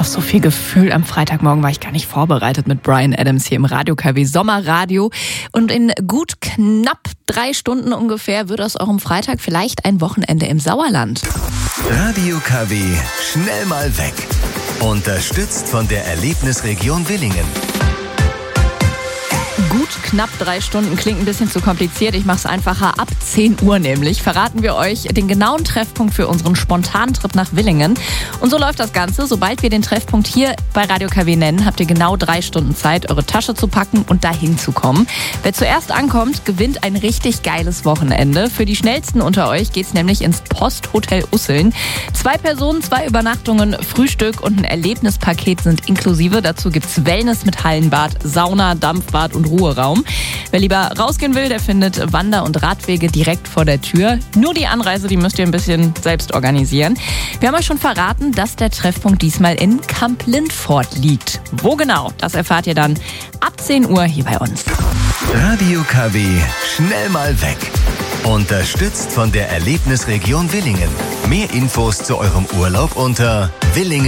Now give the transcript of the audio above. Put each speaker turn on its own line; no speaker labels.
so viel Gefühl. Am Freitagmorgen war ich gar nicht vorbereitet mit Bryan Adams hier im Radio KW Sommerradio. Und in gut knapp 3 Stunden ungefähr wird aus eurem Freitag vielleicht ein Wochenende im Sauerland.
Radio KW, schnell mal weg. Unterstützt von der Erlebnisregion Willingen.
Gut knapp 3 Stunden klingt ein bisschen zu kompliziert. Ich mache es einfacher. Ab 10 Uhr nämlich verraten wir euch den genauen Treffpunkt für unseren spontanen Trip nach Willingen. Und so läuft das Ganze. Sobald wir den Treffpunkt hier bei Radio KW nennen, habt ihr genau 3 Stunden Zeit, eure Tasche zu packen und dahin zu kommen. Wer zuerst ankommt, gewinnt ein richtig geiles Wochenende. Für die Schnellsten unter euch geht's nämlich ins Posthotel Usseln. 2 Personen, 2 Übernachtungen, Frühstück und ein Erlebnispaket sind inklusive. Dazu gibt's Wellness mit Hallenbad, Sauna, Dampfbad und Ruheraum. Wer lieber rausgehen will, der findet Wander- und Radwege direkt vor der Tür. Nur die Anreise, die müsst ihr ein bisschen selbst organisieren. Wir haben euch schon verraten, dass der Treffpunkt diesmal in Kamp-Lindfort liegt. Wo genau? Das erfahrt ihr dann ab 10 Uhr hier bei uns.
Radio KW, schnell mal weg. Unterstützt von der Erlebnisregion Willingen. Mehr Infos zu eurem Urlaub unter willingen-.